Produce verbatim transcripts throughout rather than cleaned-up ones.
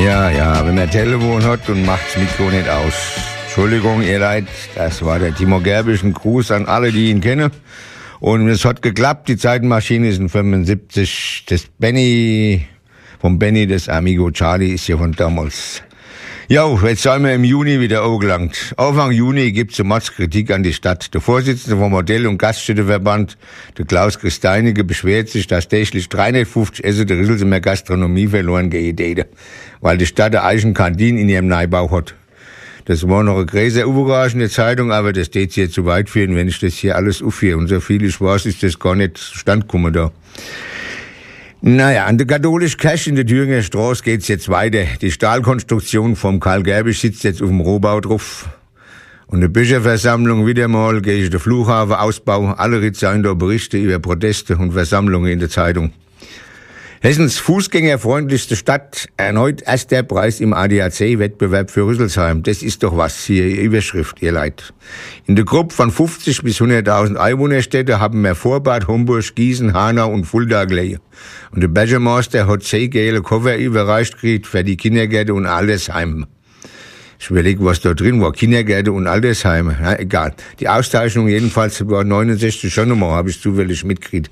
Ja, ja, wenn man Telefon hat und macht das Mikro nicht aus. Entschuldigung, ihr Leid, das war der Timo Gerbisch. Ein Gruß an alle, die ihn kennen. Und es hat geklappt, die Zeitenmaschine ist ein fünfundsiebzig. Das Benny, vom Benny, das Amigo Charlie ist ja von damals. Jo, jetzt sind wir im Juni wieder angelangt. Anfang Juni gibt's eine Mordskritik an die Stadt. Der Vorsitzende vom Modell- und Gaststätteverband, der Klaus Christeinige, beschwert sich, dass täglich dreihundertfünfzig Essen der Rissels in der Gastronomie verloren gehen, weil die Stadt eine eigene Kantine in ihrem Neubau hat. Das war noch eine große überraschende Zeitung, aber das geht jetzt zu weit führen, wenn ich das hier alles aufführe. Und so viel ich weiß, ist das gar nicht zustande gekommen da. Naja, an der katholischen Kirche in der Thüringer Straße geht's jetzt weiter. Die Stahlkonstruktion vom Karl Gerbisch sitzt jetzt auf dem Rohbau drauf. Und die Bücherversammlung wieder mal gegen den Flughafenausbau. Alle Ritzern da Berichte über Proteste und Versammlungen in der Zeitung. Hessens fußgängerfreundlichste Stadt, erneut erster Preis im A D A C-Wettbewerb für Rüsselsheim. Das ist doch was, hier Überschrift, ihr Leid. In der Gruppe von fünfzig bis hunderttausend Einwohnerstädte haben wir Vorbad, Homburg, Gießen, Hanau und Fulda gelegen. Und der Bürgermeister hat zehn gelbe Koffer überreicht gekriegt für die Kindergärten und Altersheime. Ich überlege, was da drin war. Kindergärten und Altersheime. Na, egal. Die Auszeichnung jedenfalls war neunundsechzig schon nochmal, habe ich zufällig mitgekriegt.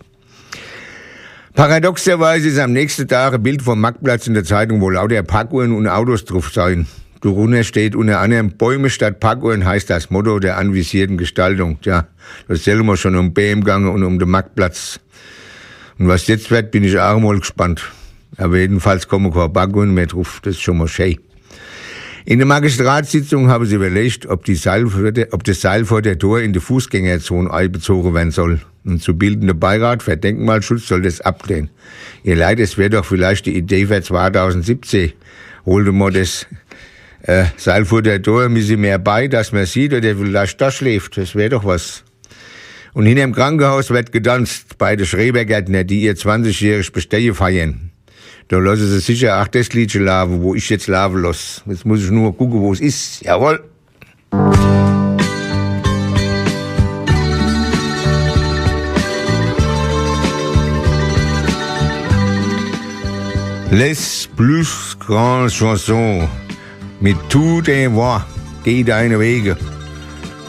Paradoxerweise ist am nächsten Tag ein Bild vom Marktplatz in der Zeitung, wo lauter Parkuhren und Autos drauf sein. Darunter steht unter anderem Bäume statt Parkuhren, heißt das Motto der anvisierten Gestaltung. Tja, das sehen wir schon um B M gegangen und um den Marktplatz. Und was jetzt wird, bin ich auch mal gespannt. Aber jedenfalls kommen keine Parkuhren mehr drauf, das ist schon mal schön. In der Magistratssitzung haben sie überlegt, ob, die Seil vor der, ob das Seil vor der Tor in die Fußgängerzone einbezogen werden soll. Und zu bildender Beirat für Denkmalschutz soll das ablehnen. Ihr Leid, es wäre doch vielleicht die Idee für zweitausendsiebzehn. Holte mal das äh, Seil vor der Tor ein bisschen mehr bei, dass man sieht, oder vielleicht da schläft. Das wäre doch was. Und hinter dem Krankenhaus wird getanzt bei den Schrebergärtner, die ihr zwanzigjähriges Bestehen feiern. Da lassen sie sicher auch das Liedchen laufen, wo ich jetzt laufen lasse. Jetzt muss ich nur gucken, wo es ist. Jawohl. Les plus grandes chansons mit tout des voix, geh deine Wege.